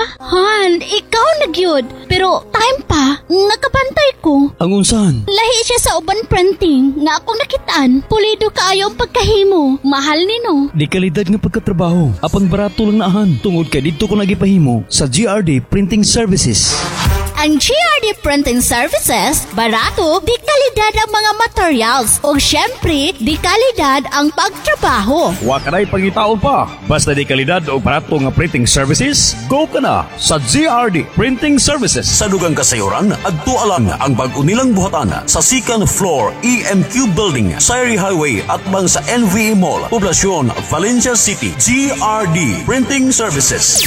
Han, ikaw nagyod. Pero time pa, nakabantay ko. Ang unsan? Lahi siya sa uban printing nga akong nakitaan. Pulido kaayo ang pagkahimo. Mahal nino. Di kalidad nga pagkatrabaho. Apan barato lang naahan. Tungod kay dito ko nagipahimo sa GRD Printing Services. Ang GRD Printing Services, barato, di kalidad ang mga materials. O syempre, di kalidad ang pagtrabaho. Wa ka na'y pangitaon pa. Basta di kalidad o barato nga printing services, go ka na sa GRD Printing Services. Sa dugang kasayuran, agtualang ang bag-unilang buhatan sa second floor EMQ Building, Sayri Highway at bang sa NVA Mall, Poblacion, Valencia City. GRD Printing Services.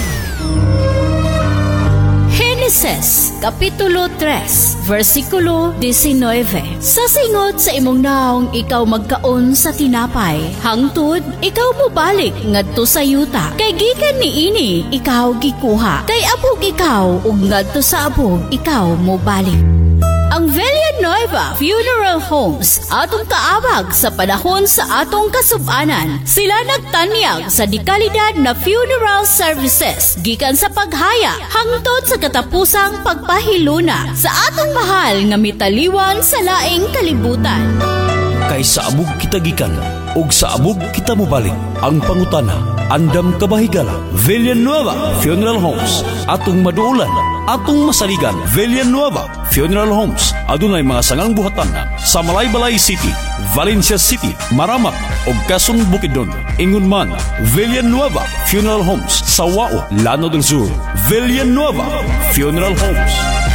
Genesis, Kapitulo 3, versikulo 19. Sa singot sa imong naong ikaw magkaon sa tinapay, hangtod ikaw mo balik ngadto sa yuta. Kay gikan niini ikaw gikuha, kay abog ikaw ug ngadto sa abog ikaw mo balik. Ang Villanueva Funeral Homes atong kaabag sa panahon sa atong kasub-anan. Sila nagtanyag sa dikalidad na funeral services gikan sa paghaya hangtod sa katapusang pagpahiluna sa atong mahal nga mitaliwan sa laing kalibutan. Kay sa abog kita gikan ug sa abog kita mobalik. Ang pangutana, andam kabahigala. Villanueva Funeral Homes atong maduulan, atong masaligan. Villanueva Funeral Homes adunay mga sangang buhatan sa Malaybalay City, Valencia City, Maramak ug Quezon Bukidnon. Ingon man, Villanueva Funeral Homes sa Wao, Llano del Sur. Villanueva Funeral Homes.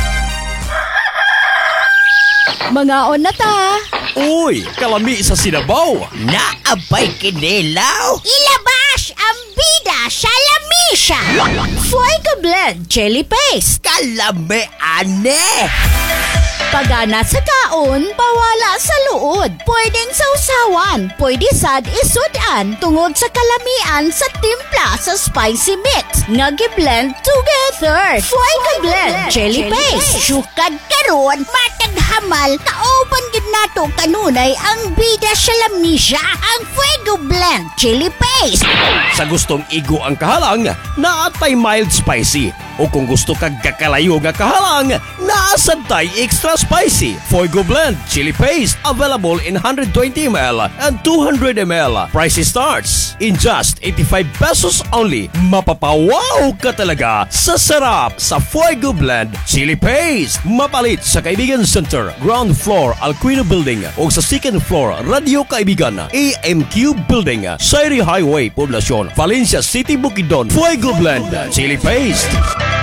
Mga na ta. Uy, kalami sa Sinabaw. Naabay kinilaw. Ilabas ang bida sa lamisa. Fuego Blend Chili Paste. Kalami ane. Pagana sa kaon, pawala sa luod. Pwedeng sausawan, pwede sad isudan tungod sa kalamian sa timpla sa spicy mix. Nagi-blend together. Fuego Blend Chili Paste. Sukad karon, matag hamal, kauban gid nato kanunay ang bida sa lamisa, ang Fuego Blend Chili Paste. Sa gustong igo ang kahalang, naatay mild spicy. O kung gusto kag kakalayo nga kahalang, naasantay extra spicy. Fuego Blend Chili Paste available in 120 ml and 200 ml. Price starts in just 85 pesos only. Mapapawaw ka talaga sa sarap sa Fuego Blend Chili Paste. Mapalit sa Kaibigan Center, ground floor Alquino Building o sa second floor Radio Kaibigan AMQ Building, Sayri Highway, Poblacion, Valencia City, Bukidnon. Fuego Blend Chili Paste.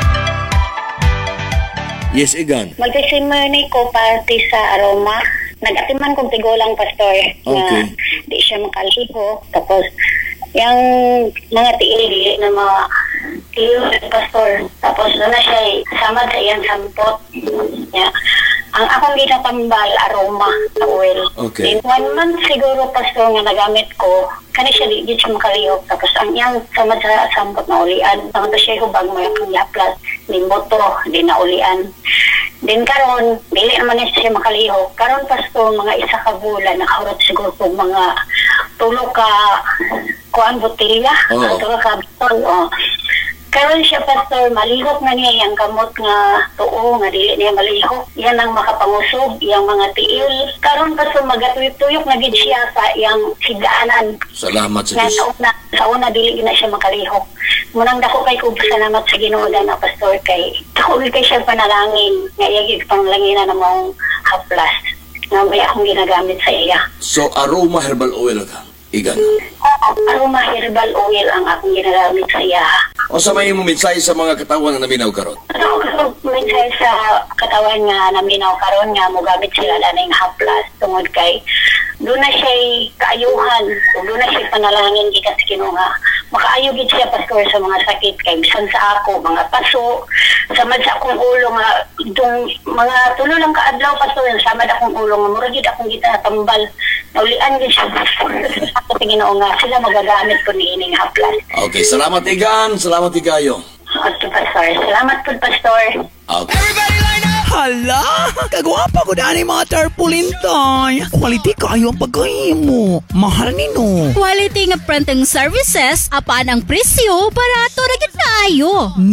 Yes, Egan. Mag-testimony ko parte sa aroma. Nag-atiman kong tigulang pastor na di siya makaliho. Tapos, yung mga tiili na mga tiyo pastor. Tapos, doon na siya samad sa iyang sampot. Yeah. Ang akong ginatambal, aroma na oil. Okay. In 1 month siguro pastor nga nagamit ko, kani siya di siya makalihok. Tapos, ang iyang samad sa sampot na ulian. Tapos siya hubag mo yung yaplas. Di boto, di na ulian. Din karon, dili naman siya makalihok. Karon pasto mga isa ka bulan nakahurot siguro po mga tulo ka kuan botelya, tulo ka botol. Karon siya pastor malihok na niya yang kamot nga tuo nga dili niya malihok. Yan ang makapangusog yang mga tiil. Karon pastor magatuyok na gid siya sa yang higdaanan. Salamat sa Diyos. Sa una dili na siya makalihok. Munang dako kay ko salamat sa Ginoo na pastor kay dako kay siya panalangin nga iyagig panglanginan na mong haplas nga may akong ginagamit sa iya. So, aroma herbal oil ka, Egan. Aroma herbal oil ang akong ginagamit sa iya. O sa may mensahe sa mga katawan na naminaw karon? Ano mensahe sa katawan nga naminaw karon nga mogamit sila laning haplas tungod kay doon na siya kaayuhan, doon na siya panalangin gikan sa Ginoo nga makaayo gid siya pastor sa mga sakit kay bisan sa ako mga paso samad sa akong ulo nga itong mga tulo lang kaadlaw pastor samad akong ulo nga mura gid akong gitatambal naulian gid siya sa Ginoo nga sila magagamit ko niining haplas. Okay, salamat Egan, salamat Igayo. Okay pastor, salamat po pastor. Okay. Hala, kagwapa ko dani mga tarpaulin toy. Quality kayo ang pagkahimo. Mahal nino. Quality nga printing services, apan ang presyo, barato ra gid kaayo. Na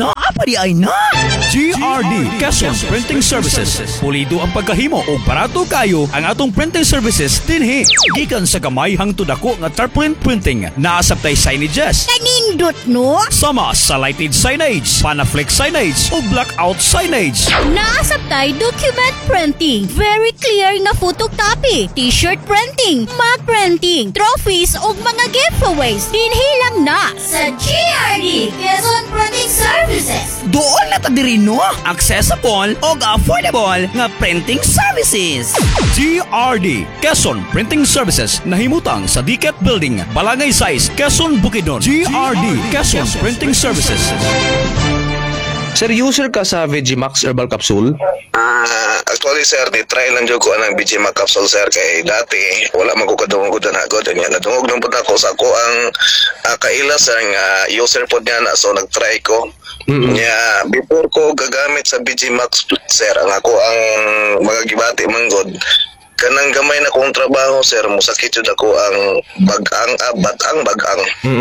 pa di ay na. GRD Quezon Printing Services. Pulido ang pagkahimo o barato kayo ang atong printing services dinhi. Gikan sa gamay hangtod dako nga tarpaulin printing. Naasabtay signages. Kanindot no? Sama sa lighted signage, panaflex signage o blackout signage. Naasabtay document printing. Very clear nga photocopy. T-shirt printing, mug printing, trophies o mga giveaways. Dinhilang na sa GRD Quezon Printing Services. Doon na ta diri no. Accessible o affordable nga printing services. GRD Quezon Printing Services nahimutang sa Diket Building, Balangay Size, Quezon, Bukidnon. GRD Quezon Printing Services. Sir, user ka sa Vegimax Herbal Capsule? Actually sir, try lang jud ko ang BG Capsule sir kay dati wala man ko kadungog na agad niya nadungog nang pud ako sa ako ang kailas ang user pod niya na so nagtry ko. Nya before ko gagamit sa BG Max sir ang ako ang magagibati manggod kanang gamay na kong trabaho sir musakit jud ako ang batang bagang.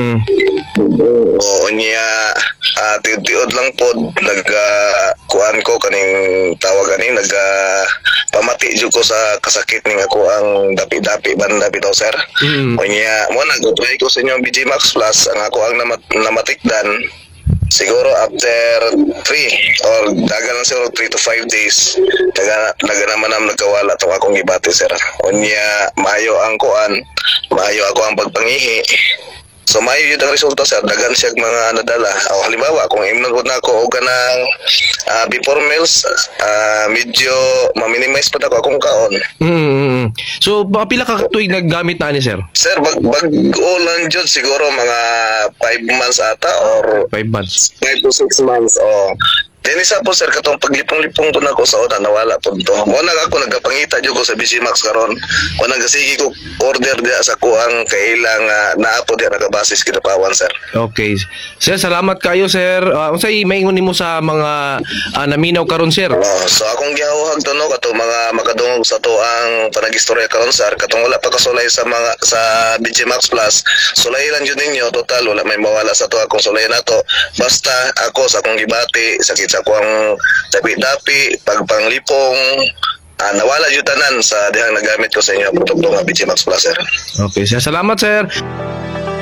Oo niya tiud lang pod kuan ko kaning tawag ani pamati jud ko sa kasakit ning ako ang dapi-dapi banda bitaw sir. O niya mo nag-try ko sa inyong BG Max Plus ang ako ang namatikdan siguro after 3 or daga lang siguro 3 to 5 days daga naman ang nagkawala itong akong gibati sir. Unya maayo ang kuan, maayo ako ang pagpangihi. So maayo yun ang resulta sir, dagan siya mga nadala. O halimbawa kung imnod na ako o ganang before meals, medyo ma-minimize pa ako akong kaon. So, pila ka tuig naggamit na ni sir? Sir, bago lang dyan siguro mga 5 months ata or 5 months. 5 to 6 months. Oh. Then isa po sir, katong paglipong-lipong po na ako sa una, nawala po ito. Muna ako nagkapangita dyan ko sa BG Max karon. Muna nagasigi ko order diya sa kuang kailang naapo diya nagabasis kinapawan sir. Okay. Sir, salamat kayo sir. Unsay maingon nimo sa mga naminaw karon sir? So akong gihawag to no katong mga makadungog sa to ang panagistorya karon sir, katong wala pa kasulay sa BG Max Plus. Sulay lang jud ninyo total wala may mawala sa to akong sulay nato. Basta ako sa akong gibati sakit sa akong dapi-dapi pagpanglipong nawala jud tanan sa dihang nagamit ko sa inyo produkto nga BG Max Plus sir. Okay, sir. Salamat sir.